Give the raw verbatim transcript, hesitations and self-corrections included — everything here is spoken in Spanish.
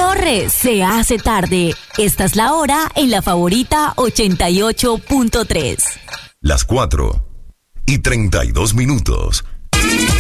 corre, se hace tarde. Esta es la hora en La Favorita ochenta y ocho punto tres. Las cuatro y treinta y dos minutos.